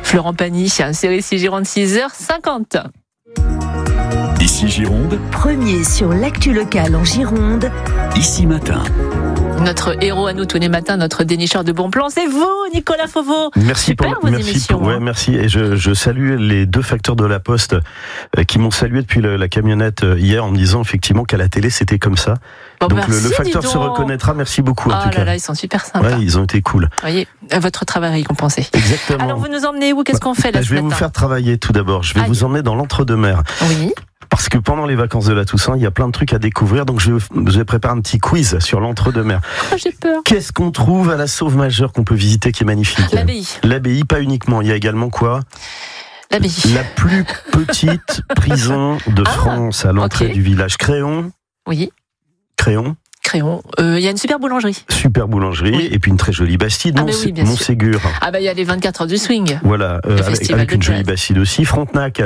Florent Pagny, c'est ici Gironde 6h50. Ici Gironde, Premier sur l'actu locale en Gironde. Ici Matin. Notre héros à nous tous les matins, notre dénicheur de bons plans, c'est vous, Nicolas Fauveau. Merci Super, vos émissions. Merci. Et je salue les deux facteurs de la Poste qui m'ont salué depuis la camionnette hier en me disant effectivement qu'à la télé c'était comme ça. Bon, donc merci, le facteur se reconnaîtra. Merci beaucoup en tout cas. Là, ils sont super sympas. Ouais, ils ont été cool. Vous voyez, votre travail récompensé. Exactement. Alors vous nous emmenez où? Qu'est-ce qu'on fait là ce Je vais matin? vous faire travailler tout d'abord. Je vais vous emmener dans l'Entre-deux-Mers. Oui. Parce que pendant les vacances de la Toussaint, il y a plein de trucs à découvrir. Donc je vais préparer un petit quiz sur l'Entre-deux-Mers. Oh, j'ai peur. Qu'est-ce qu'on trouve à la Sauve-Majeure qu'on peut visiter qui est magnifique? L'abbaye. L'abbaye, pas uniquement. Il y a également quoi? L'abbaye. La plus petite prison de France à l'entrée du village. Créon. Oui. Créon. Il y a une super boulangerie. Super boulangerie. Oui. Et puis une très jolie bastide. Oui, bien sûr. Montségur. Il y a les 24 heures du swing. Voilà. Avec une jolie bastide aussi. Frontenac.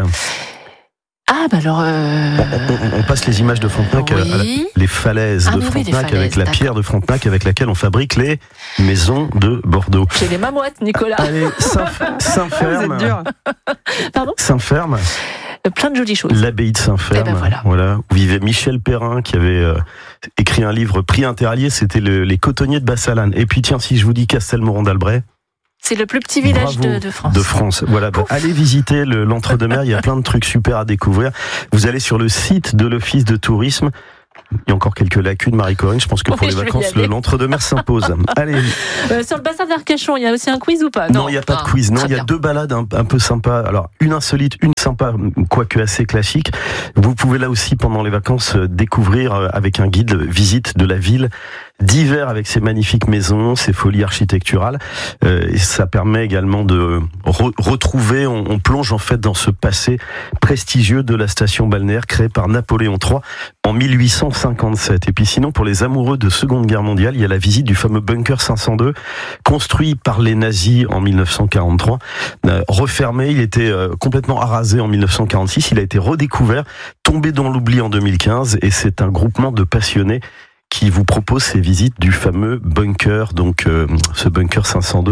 On passe les images de Frontenac, oui. Les falaises de Frontenac, avec la pierre de Frontenac avec laquelle on fabrique les maisons de Bordeaux. J'ai les mamouettes, Nicolas. Allez, Saint-Ferme. Vous êtes dur. Pardon? Saint-Ferme. Plein de jolies choses. L'abbaye de Saint-Ferme, voilà, où vivait Michel Perrin, qui avait écrit un livre Prix Interallié, c'était les cotonniers de Bassalane. Et puis tiens, si je vous dis Castelmoron-d'Albret. C'est le plus petit village de France. De France, voilà. Allez visiter l'Entre-deux-Mers, il y a plein de trucs super à découvrir. Vous allez sur le site de l'Office de tourisme. Il y a encore quelques lacunes, Marie-Corinne. Je pense que pour les vacances, l'Entre-deux-Mers s'impose. Allez. Sur le bassin d'Arcachon, il y a aussi un quiz ou pas? Non, il n'y a pas de quiz. Non, il y a deux balades un peu sympas. Alors, une insolite, une sympa, quoique assez classique. Vous pouvez là aussi, pendant les vacances, découvrir avec un guide visite de la ville d'hiver avec ses magnifiques maisons, ses folies architecturales. Et ça permet également de retrouver, on plonge en fait dans ce passé prestigieux de la station balnéaire créée par Napoléon III en 1857. Et puis sinon, pour les amoureux de Seconde Guerre mondiale, il y a la visite du fameux bunker 502, construit par les nazis en 1943. Refermé, il était complètement arasé en 1946. Il a été redécouvert, tombé dans l'oubli en 2015. Et c'est un groupement de passionnés qui vous propose ces visites du fameux bunker, donc ce bunker 502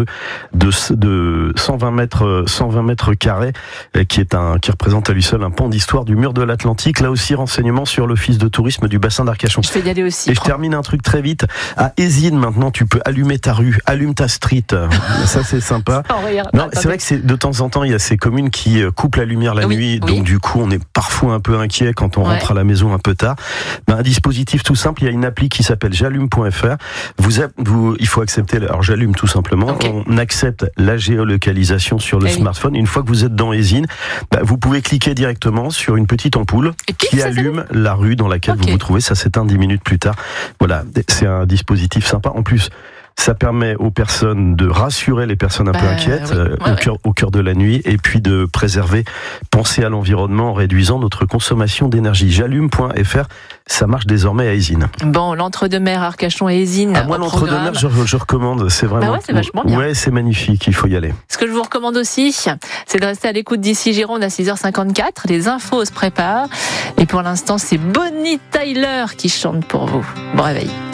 de 120 mètres carrés, qui représente à lui seul un pan d'histoire du mur de l'Atlantique. Là aussi, renseignements sur l'Office de tourisme du bassin d'Arcachon. Je vais y aller aussi. Et je termine un truc très vite. À Ézine, maintenant, tu peux allumer ta rue, allume ta street. Ça, c'est sympa. Non, c'est vrai que de temps en temps, il y a ces communes qui coupent la lumière la nuit. Donc, du coup, on est parfois un peu inquiet quand on rentre à la maison un peu tard. Un dispositif tout simple, il y a une appli qui s'appelle j'allume.fr. Il faut accepter, alors j'allume tout simplement. Okay. On accepte la géolocalisation sur le smartphone. Une fois que vous êtes dans Ézine, vous pouvez cliquer directement sur une petite ampoule qui allume la rue dans laquelle vous vous trouvez. Ça s'éteint 10 minutes plus tard. Voilà, c'est un dispositif sympa. En plus, ça permet aux personnes de rassurer les personnes un peu inquiètes au cœur de la nuit, et puis de préserver, penser à l'environnement en réduisant notre consommation d'énergie. J'allume.fr, ça marche désormais à Ézine. Bon, l'Entre-deux-Mers, Arcachon et Ézine. Moi, l'Entre-deux-Mers, je recommande. C'est vraiment. C'est vachement bien. Ouais, c'est magnifique. Il faut y aller. Ce que je vous recommande aussi, c'est de rester à l'écoute d'ici Gironde à 6h54. Les infos se préparent. Et pour l'instant, c'est Bonnie Tyler qui chante pour vous. Bon réveil.